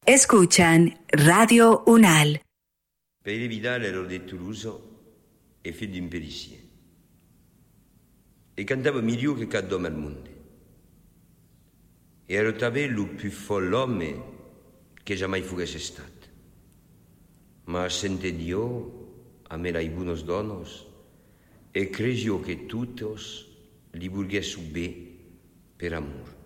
Escuchan Radio UNAL. Père Vidal era de Toulouse e figlio di un pericier. E cantava meglio che cada uomo al mondo. E era talvez il più foll'uomo che jamais fosse stato. Ma sente Dio, a me lai buonos donos, e cregiò che tutti li volessero bene per amore.